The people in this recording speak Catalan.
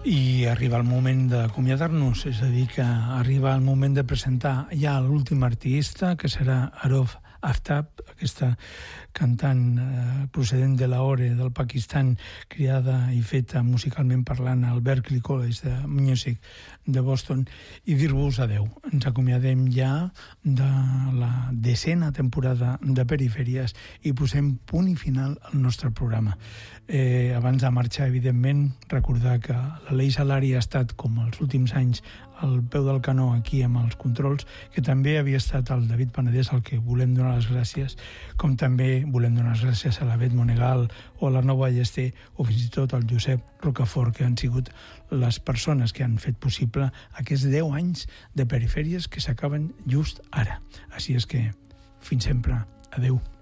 I arriba el moment d'acomiadar-nos, és a dir, que arriba el moment de presentar ja l'últim artista, que serà Arov Aftab, aquesta cantant procedent de Lahore, del Pakistan, criada i feta musicalment parlant al Berklee College de Music de Boston, i dir-vos adeu. Ens acomiadem ja de la 10ª temporada de Perifèries i posem punt i final al nostre programa. Abans de marxar, evidentment, recordar que l'Aleix Alari ha estat, com els últims anys, al peu del canó aquí amb els controls, que també havia estat el David Penedès, al que volem donar les gràcies, com també volem donar les gràcies a la Bet Monegal o a l'Arnau Ballester o fins i tot al Josep Rocafort, que han sigut les persones que han fet possible aquests 10 anys de Perifèries que s'acaben just ara. Així és que, fins sempre. Adeu.